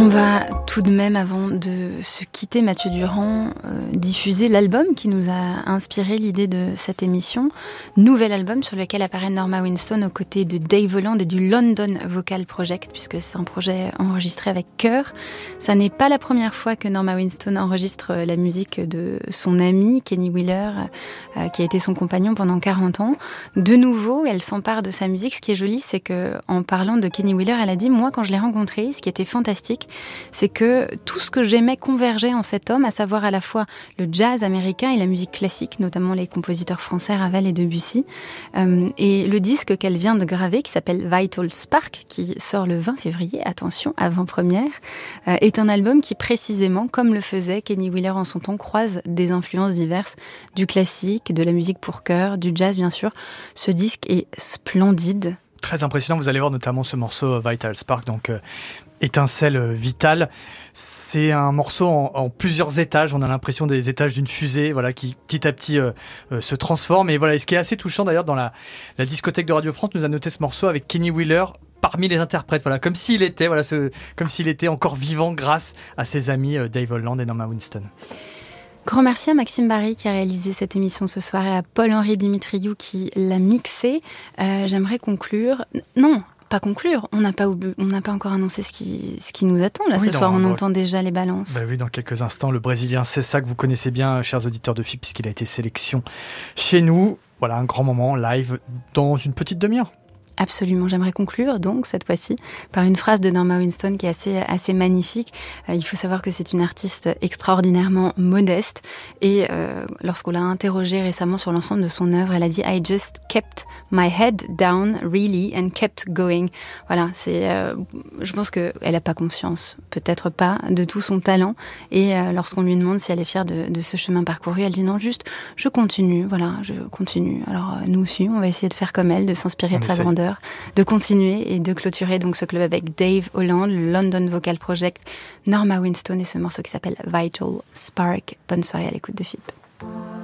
On va tout de même, avant de se quitter, Mathieu Durand, diffuser l'album qui nous a inspiré l'idée de cette émission. Nouvel album sur lequel apparaît Norma Winstone aux côtés de Dave Holland et du London Vocal Project, puisque c'est un projet enregistré avec cœur. Ça n'est pas la première fois que Norma Winstone enregistre la musique de son ami Kenny Wheeler, qui a été son compagnon pendant 40 ans. De nouveau, elle s'empare de sa musique. Ce qui est joli, c'est que, en parlant de Kenny Wheeler, elle a dit « Moi, quand je l'ai rencontré, ce qui était fantastique, c'est que tout ce que j'aimais convergeait en cet homme, à savoir à la fois le jazz américain et la musique classique, notamment les compositeurs français Ravel et Debussy. Et le disque qu'elle vient de graver, qui s'appelle Vital Spark, qui sort le 20 février, attention, avant-première, est un album qui précisément, comme le faisait Kenny Wheeler en son temps, croise des influences diverses, du classique, de la musique pour chœur, du jazz bien sûr. Ce disque est splendide. Très impressionnant, vous allez voir notamment ce morceau Vital Spark, donc étincelle vitale. C'est un morceau en plusieurs étages, on a l'impression des étages d'une fusée, voilà, qui petit à petit se transforme. Et voilà, et ce qui est assez touchant d'ailleurs dans la discothèque de Radio France, nous a noté ce morceau avec Kenny Wheeler parmi les interprètes, voilà, comme s'il était encore vivant grâce à ses amis Dave Holland et Norma Winstone. Grand merci à Maxime Barry qui a réalisé cette émission ce soir et à Paul-Henri Dimitriou qui l'a mixé. J'aimerais conclure. Non, pas conclure. On n'a pas encore annoncé ce qui nous attend là ce soir. On entend déjà les balances. Oui, dans quelques instants, le Brésilien Cessa, que vous connaissez bien, chers auditeurs de FIP, puisqu'il a été sélection chez nous. Voilà, un grand moment live dans une petite demi-heure. Absolument, j'aimerais conclure donc cette fois-ci par une phrase de Norma Winstone qui est assez magnifique. Il faut savoir que c'est une artiste extraordinairement modeste et lorsqu'on l'a interrogée récemment sur l'ensemble de son œuvre, elle a dit « I just kept my head down really and kept going ». Voilà, je pense qu'elle n'a pas conscience, peut-être pas, de tout son talent et lorsqu'on lui demande si elle est fière de ce chemin parcouru, elle dit « Non, juste, je continue, voilà, je continue ». Alors nous aussi, on va essayer de faire comme elle, de s'inspirer de sa grandeur, de continuer et de clôturer donc ce club avec Dave Holland, le London Vocal Project, Norma Winstone et ce morceau qui s'appelle Vital Spark. Bonne soirée à l'écoute de FIP.